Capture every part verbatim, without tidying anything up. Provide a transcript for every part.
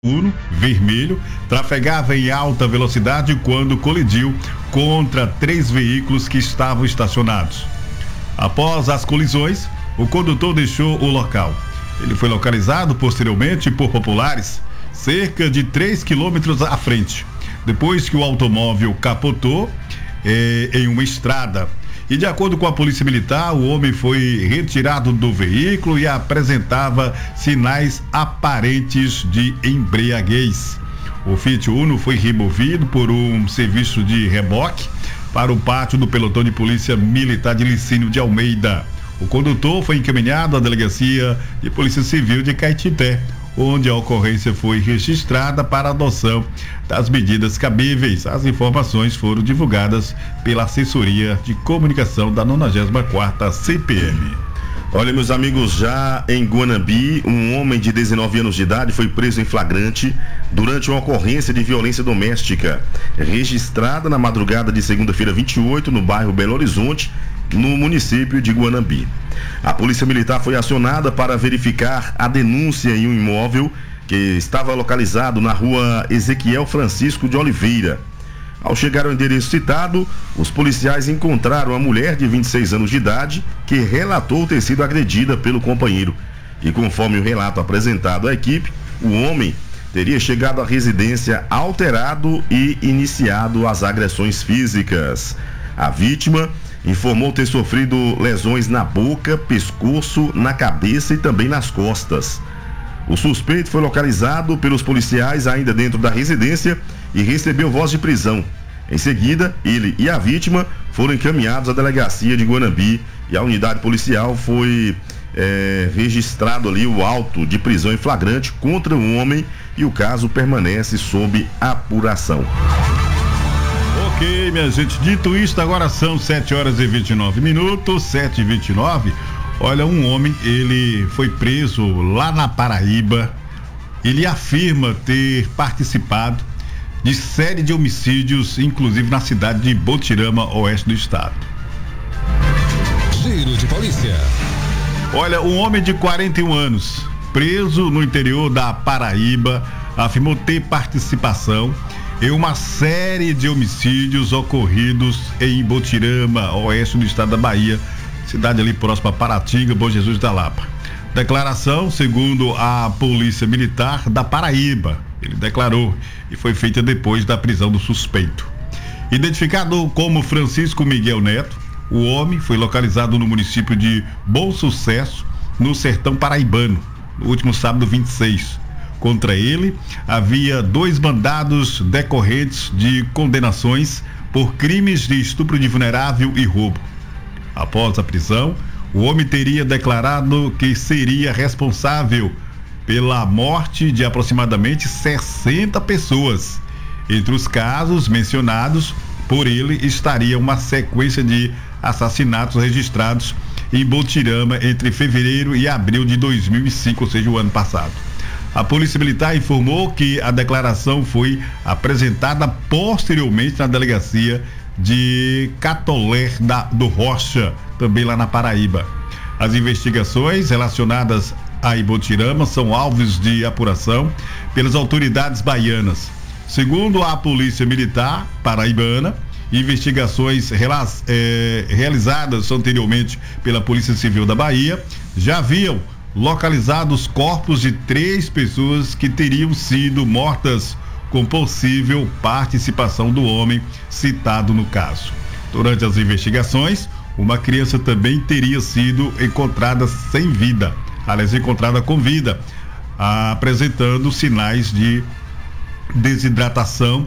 Uno vermelho trafegava em alta velocidade quando colidiu contra três veículos que estavam estacionados. Após as colisões, o condutor deixou o local. Ele foi localizado posteriormente por populares, cerca de três quilômetros à frente, depois que o automóvel capotou eh, em uma estrada. E de acordo com a Polícia Militar, o homem foi retirado do veículo e apresentava sinais aparentes de embriaguez. O Fiat Uno foi removido por um serviço de reboque para o pátio do pelotão de Polícia Militar de Licínio de Almeida. O condutor foi encaminhado à Delegacia de Polícia Civil de Caetité, onde a ocorrência foi registrada para adoção das medidas cabíveis. As informações foram divulgadas pela Assessoria de Comunicação da nonagésima quarta C P M. Olha, meus amigos, já em Guanambi, um homem de dezenove anos de idade foi preso em flagrante durante uma ocorrência de violência doméstica, registrada na madrugada de segunda-feira vinte e oito, no bairro Belo Horizonte, no município de Guanambi. A Polícia Militar foi acionada para verificar a denúncia em um imóvel que estava localizado na rua Ezequiel Francisco de Oliveira. Ao chegar ao endereço citado, os policiais encontraram a mulher de vinte e seis anos de idade que relatou ter sido agredida pelo companheiro. E conforme o relato apresentado à equipe, o homem teria chegado à residência alterado e iniciado as agressões físicas. A vítima informou ter sofrido lesões na boca, pescoço, na cabeça e também nas costas. O suspeito foi localizado pelos policiais ainda dentro da residência e recebeu voz de prisão. Em seguida, ele e a vítima foram encaminhados à delegacia de Guanambi e a unidade policial foi é, registrado ali o auto de prisão em flagrante contra o homem e o caso permanece sob apuração. Ok, minha gente, dito isto, agora são sete horas e vinte e nove minutos, sete e vinte e nove. Olha, um homem, ele foi preso lá na Paraíba. Ele afirma ter participado de série de homicídios, inclusive na cidade de Botirama, oeste do estado. Giro de polícia. Olha, um homem de quarenta e um anos, preso no interior da Paraíba, afirmou ter participação em uma série de homicídios ocorridos em Botirama, oeste do estado da Bahia, cidade ali próxima a Paratinga, Bom Jesus da Lapa. Declaração, segundo a Polícia Militar da Paraíba, ele declarou, e foi feita depois da prisão do suspeito. Identificado como Francisco Miguel Neto, o homem foi localizado no município de Bom Sucesso, no sertão paraibano, no último sábado vinte e seis. Contra ele, havia dois mandados decorrentes de condenações por crimes de estupro de vulnerável e roubo. Após a prisão, o homem teria declarado que seria responsável pela morte de aproximadamente sessenta pessoas. Entre os casos mencionados por ele estaria uma sequência de assassinatos registrados em Botirama entre fevereiro e abril de dois mil e cinco, ou seja, o ano passado. A Polícia Militar informou que a declaração foi apresentada posteriormente na delegacia de Catolé da, do Rocha, também lá na Paraíba. As investigações relacionadas a Ibotirama são alvos de apuração pelas autoridades baianas. Segundo a Polícia Militar paraibana, investigações rela, eh, realizadas anteriormente pela Polícia Civil da Bahia já haviam localizado os corpos de três pessoas que teriam sido mortas com possível participação do homem citado no caso. Durante as investigações, uma criança também teria sido encontrada sem vida, aliás, encontrada com vida, apresentando sinais de desidratação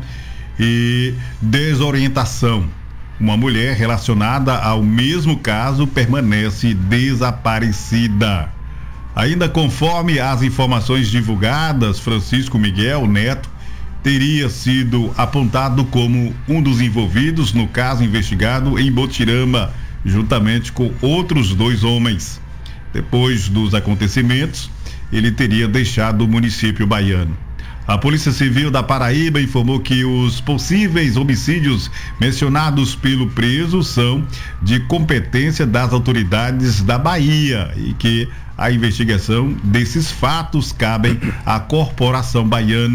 e desorientação. Uma mulher relacionada ao mesmo caso permanece desaparecida. Ainda conforme as informações divulgadas, Francisco Miguel Neto teria sido apontado como um dos envolvidos no caso investigado em Botirama, juntamente com outros dois homens. Depois dos acontecimentos, ele teria deixado o município baiano. A Polícia Civil da Paraíba informou que os possíveis homicídios mencionados pelo preso são de competência das autoridades da Bahia e que a investigação desses fatos cabem à Corporação Baiana